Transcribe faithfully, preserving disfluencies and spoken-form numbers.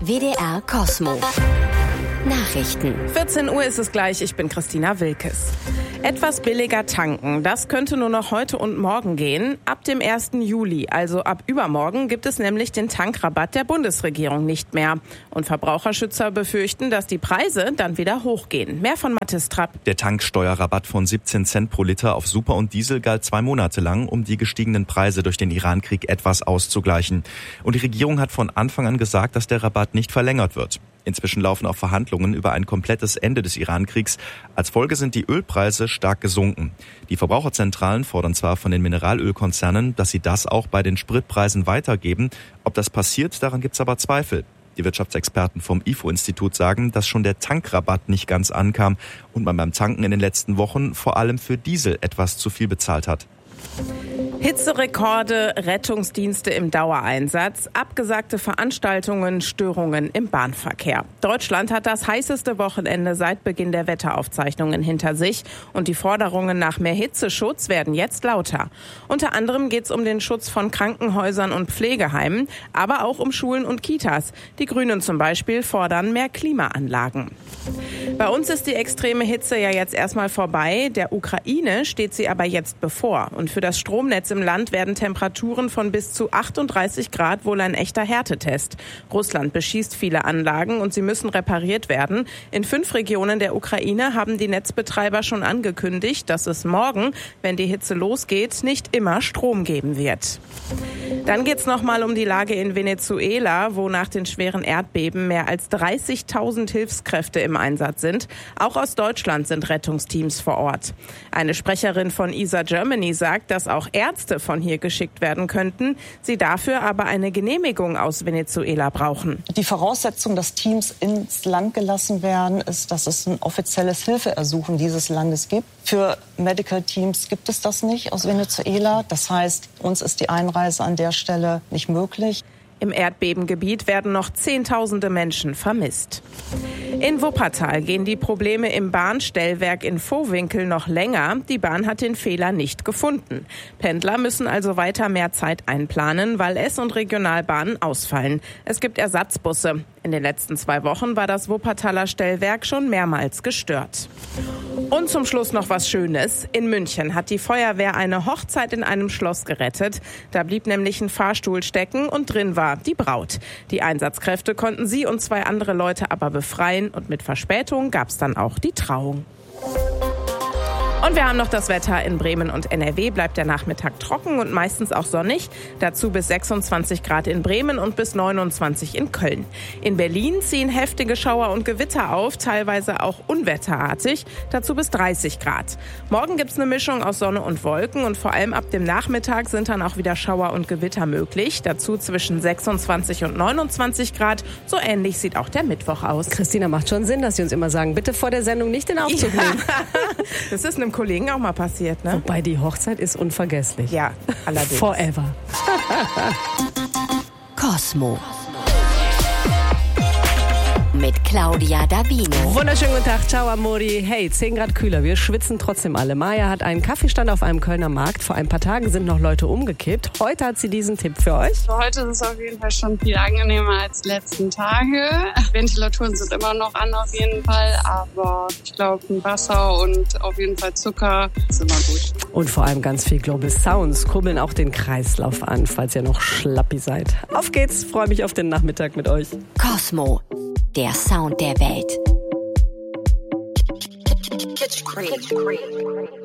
W D R Cosmo. Nachrichten. vierzehn Uhr ist es gleich, ich bin Christina Wilkes. Etwas billiger tanken, das könnte nur noch heute und morgen gehen. Ab dem ersten Juli, also ab übermorgen, gibt es nämlich den Tankrabatt der Bundesregierung nicht mehr. Und Verbraucherschützer befürchten, dass die Preise dann wieder hochgehen. Mehr von Mathis Trapp. Der Tanksteuerrabatt von siebzehn Cent pro Liter auf Super und Diesel galt zwei Monate lang, um die gestiegenen Preise durch den Irankrieg etwas auszugleichen. Und die Regierung hat von Anfang an gesagt, dass der Rabatt nicht verlängert wird. Inzwischen laufen auch Verhandlungen über ein komplettes Ende des Irankriegs. Als Folge sind die Ölpreise stark gesunken. Die Verbraucherzentralen fordern zwar von den Mineralölkonzernen, dass sie das auch bei den Spritpreisen weitergeben. Ob das passiert, daran gibt's aber Zweifel. Die Wirtschaftsexperten vom I F O-Institut sagen, dass schon der Tankrabatt nicht ganz ankam und man beim Tanken in den letzten Wochen vor allem für Diesel etwas zu viel bezahlt hat. Hitzerekorde, Rettungsdienste im Dauereinsatz, abgesagte Veranstaltungen, Störungen im Bahnverkehr. Deutschland hat das heißeste Wochenende seit Beginn der Wetteraufzeichnungen hinter sich und die Forderungen nach mehr Hitzeschutz werden jetzt lauter. Unter anderem geht es um den Schutz von Krankenhäusern und Pflegeheimen, aber auch um Schulen und Kitas. Die Grünen zum Beispiel fordern mehr Klimaanlagen. Bei uns ist die extreme Hitze ja jetzt erstmal vorbei. Der Ukraine steht sie aber jetzt bevor. Und für das Stromnetz im Land werden Temperaturen von bis zu achtunddreißig Grad wohl ein echter Härtetest. Russland beschießt viele Anlagen und sie müssen repariert werden. In fünf Regionen der Ukraine haben die Netzbetreiber schon angekündigt, dass es morgen, wenn die Hitze losgeht, nicht immer Strom geben wird. Dann geht's noch mal um die Lage in Venezuela, wo nach den schweren Erdbeben mehr als dreißigtausend Hilfskräfte im Einsatz sind. Auch aus Deutschland sind Rettungsteams vor Ort. Eine Sprecherin von E S A Germany sagt, dass auch Ärzte von hier geschickt werden könnten, sie dafür aber eine Genehmigung aus Venezuela brauchen. Die Voraussetzung, dass Teams ins Land gelassen werden, ist, dass es ein offizielles Hilfeersuchen dieses Landes gibt. Für Medical Teams gibt es das nicht aus Venezuela. Das heißt, uns ist die Einreise an der Stelle nicht möglich. Im Erdbebengebiet werden noch Zehntausende Menschen vermisst. In Wuppertal gehen die Probleme im Bahnstellwerk in Vohwinkel noch länger. Die Bahn hat den Fehler nicht gefunden. Pendler müssen also weiter mehr Zeit einplanen, weil S- und Regionalbahnen ausfallen. Es gibt Ersatzbusse. In den letzten zwei Wochen war das Wuppertaler Stellwerk schon mehrmals gestört. Und zum Schluss noch was Schönes. In München hat die Feuerwehr eine Hochzeit in einem Schloss gerettet. Da blieb nämlich ein Fahrstuhl stecken und drin war die Braut. Die Einsatzkräfte konnten sie und zwei andere Leute aber befreien und mit Verspätung gab es dann auch die Trauung. Und wir haben noch das Wetter. In Bremen und N R W bleibt der Nachmittag trocken und meistens auch sonnig. Dazu bis sechsundzwanzig Grad in Bremen und bis neunundzwanzig in Köln. In Berlin ziehen heftige Schauer und Gewitter auf, teilweise auch unwetterartig. Dazu bis dreißig Grad. Morgen gibt's eine Mischung aus Sonne und Wolken und vor allem ab dem Nachmittag sind dann auch wieder Schauer und Gewitter möglich. Dazu zwischen sechsundzwanzig und neunundzwanzig Grad. So ähnlich sieht auch der Mittwoch aus. Christina, macht schon Sinn, dass Sie uns immer sagen, bitte vor der Sendung nicht den Aufzug Ja. nehmen. Das ist einem Kollegen auch mal passiert, ne? Wobei die Hochzeit ist unvergesslich. Ja, allerdings. Forever. Cosmo. Mit Claudia Davino. Wunderschönen guten Tag, ciao amori. Hey, zehn Grad kühler, wir schwitzen trotzdem alle. Maja hat einen Kaffeestand auf einem Kölner Markt. Vor ein paar Tagen sind noch Leute umgekippt. Heute hat sie diesen Tipp für euch. Heute ist es auf jeden Fall schon viel angenehmer als die letzten Tage. Ventilatoren sind immer noch an auf jeden Fall, aber ich glaube ein Wasser und auf jeden Fall Zucker ist immer gut. Und vor allem ganz viel Global Sounds kurbeln auch den Kreislauf an, falls ihr noch schlappi seid. Auf geht's, freue mich auf den Nachmittag mit euch. Cosmo, der Sound der Welt.